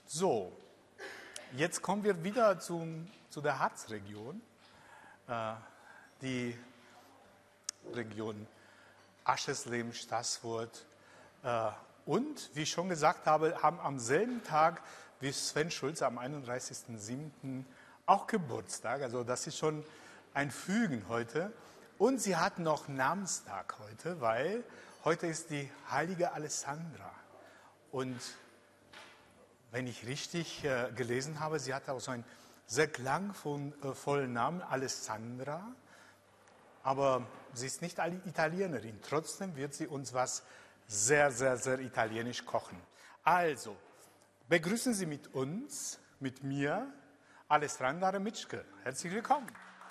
So, jetzt kommen wir wieder zu der Harzregion, die Region Aschersleben, Staßfurt. Und, wie ich schon gesagt habe, haben am selben Tag wie Sven Schulze am 31.07. auch Geburtstag. Also das ist schon ein Fügen heute. Und sie hat noch Namenstag heute, weil heute ist die heilige Alessandra. Und wenn ich richtig gelesen habe, sie hat auch so einen sehr klangvollen Namen, Alessandra. Aber sie ist nicht Italienerin. Trotzdem wird sie uns was sehr, sehr, sehr italienisch kochen. Also, begrüßen Sie mit uns, mit mir, Alessandra Mitschke. Herzlich willkommen.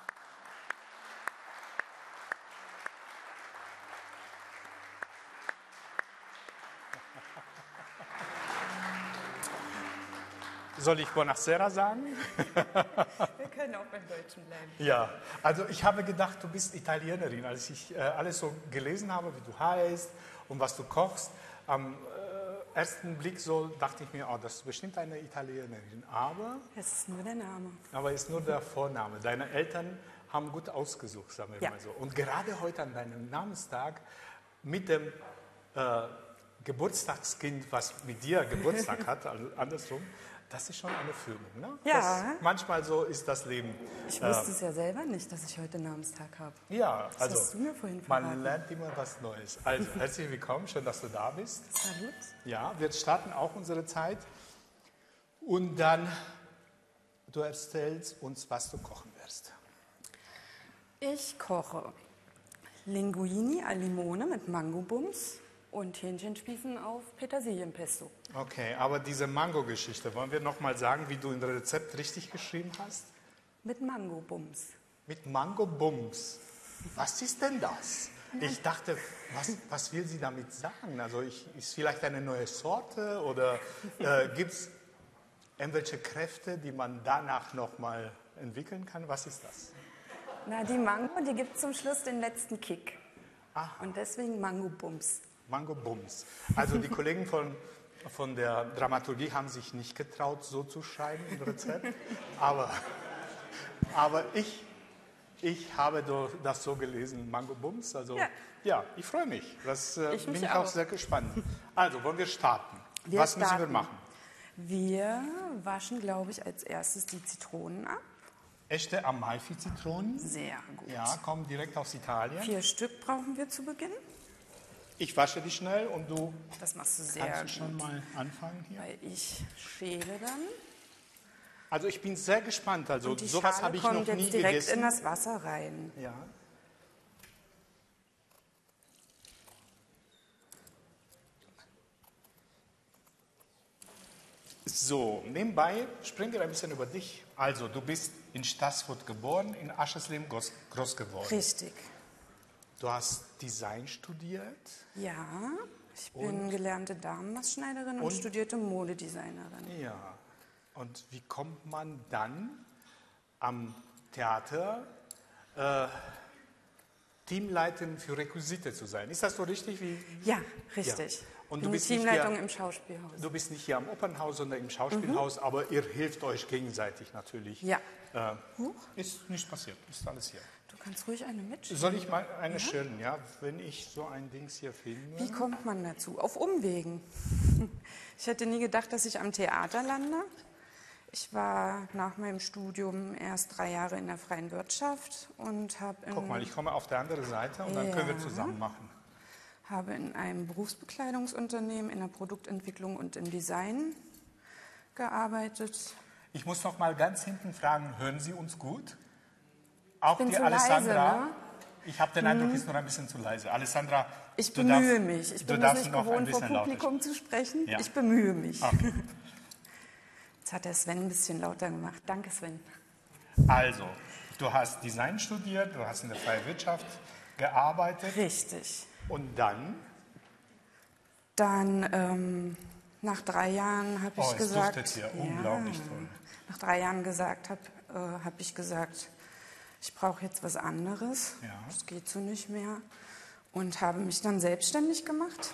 Soll ich Buonasera sagen? Wir können auch beim Deutschen bleiben. Ja, also ich habe gedacht, du bist Italienerin. Als ich alles so gelesen habe, wie du heißt und was du kochst, am ersten Blick so dachte ich mir, oh, das ist bestimmt eine Italienerin. Aber Es ist nur der Name. es ist nur der Vorname. Deine Eltern haben gut ausgesucht, sagen wir mal so. Und gerade heute an deinem Namenstag mit dem Geburtstagskind, was mit dir Geburtstag hat, also andersrum, das ist schon eine Fügung, ne? Ja. Manchmal so ist das Leben. Ich wusste es ja selber nicht, dass ich heute Namenstag habe. Ja, Das also hast du mir vorhin verraten. man lernt immer was Neues. Also herzlich willkommen, schön, dass du da bist. Salut. Ja, wir starten auch unsere Zeit. Und dann, du erzählst uns, was du kochen wirst. Ich koche Linguini al Limone mit Mangobums und Hähnchenspießen auf Petersilienpesto. Okay, aber diese Mango-Geschichte, wollen wir noch mal sagen, wie du in das Rezept richtig geschrieben hast? Mit Mangobums. Mit Mango-Bums. Was ist denn das? Ich dachte, was will sie damit sagen? Also ist vielleicht eine neue Sorte oder gibt es irgendwelche Kräfte, die man danach noch mal entwickeln kann? Was ist das? Na, die Mango, die gibt zum Schluss den letzten Kick. Aha. Und deswegen Mangobums. Mango-Bums. Also die Kollegen von der Dramaturgie haben sich nicht getraut, so zu schreiben im Rezept. Aber ich habe das so gelesen, Mango-Bums. Also ja, ich freue mich. Das bin ich auch sehr gespannt. Also, wollen wir starten? Was müssen wir machen? Wir waschen, glaube ich, als erstes die Zitronen ab. Echte Amalfi-Zitronen. Sehr gut. Ja, kommen direkt aus Italien. 4 Stück brauchen wir zu Beginn. Ich wasche die schnell und du Das machst du sehr kannst gut. schon mal anfangen hier. Weil ich schäle dann. Also ich bin sehr gespannt. Also Und die sowas Schale habe ich noch kommt nie jetzt direkt gegessen. in das Wasser rein. Ja. So, nebenbei springen wir ein bisschen über dich. Also, du bist in Staßfurt geboren, in Aschersleben groß geworden. Richtig. Du hast Design studiert. Ja, ich bin gelernte Damenmaßschneiderin und studierte Modedesignerin. Ja. Und wie kommt man dann am Theater Teamleiterin für Requisite zu sein? Ist das so richtig? Ja, richtig. Ja. Und bin du bist Teamleitung nicht im Schauspielhaus. Du bist nicht hier am Opernhaus, sondern im Schauspielhaus, aber ihr hilft euch gegenseitig natürlich. Ja. Ist nichts passiert, ist alles hier. Du kannst ruhig eine mitschreiben. Soll ich mal eine schildern, ja? Wenn ich so ein Dings hier finde. Wie kommt man dazu? Auf Umwegen. Ich hätte nie gedacht, dass ich am Theater lande. Ich war nach meinem Studium erst 3 Jahre in der freien Wirtschaft und habe Guck mal, ich komme auf der anderen Seite und dann können wir zusammen machen. habe in einem Berufsbekleidungsunternehmen in der Produktentwicklung und im Design gearbeitet. Ich muss noch mal ganz hinten fragen, hören Sie uns gut? Auch bin die zu Alessandra? leise, ne? Ich habe den Eindruck, ist noch ein bisschen zu leise. Alessandra, Ich bemühe mich. Ich bin es nicht noch ein gewohnt, vor bisschen lauter Publikum zu sprechen. Ja. Ich bemühe mich. Okay. Jetzt hat der Sven ein bisschen lauter gemacht. Danke, Sven. Also, du hast Design studiert, du hast in der freien Wirtschaft gearbeitet. Richtig. Und dann? Dann nach 3 Jahren habe ich Es gesagt, duftet hier, unglaublich toll. nach 3 Jahren habe ich gesagt, ich brauche jetzt was anderes. Ja. Das geht so nicht mehr. Und habe mich dann selbstständig gemacht